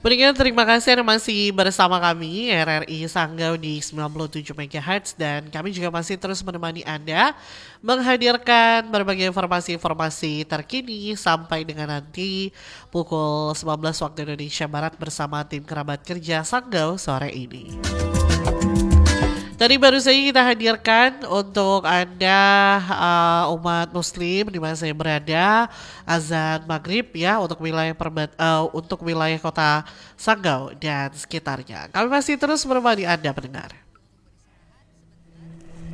Pendengar, terima kasih Anda masih bersama kami RRI Sanggau di 97 MHz dan kami juga masih terus menemani Anda menghadirkan berbagai informasi-informasi terkini sampai dengan nanti pukul 19 waktu Indonesia Barat bersama tim kerabat kerja Sanggau sore ini. Tadi baru saja kita hadirkan untuk Anda umat muslim di mana saya berada azan maghrib ya untuk wilayah kota Sanggau dan sekitarnya. Kami masih terus menemani Anda pendengar.